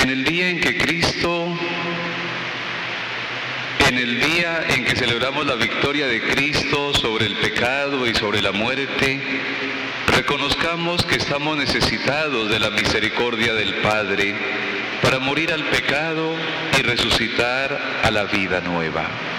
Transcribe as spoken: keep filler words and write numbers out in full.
En el día en que Cristo, en el día en que celebramos la victoria de Cristo sobre el pecado y sobre la muerte, reconozcamos que estamos necesitados de la misericordia del Padre para morir al pecado y resucitar a la vida nueva.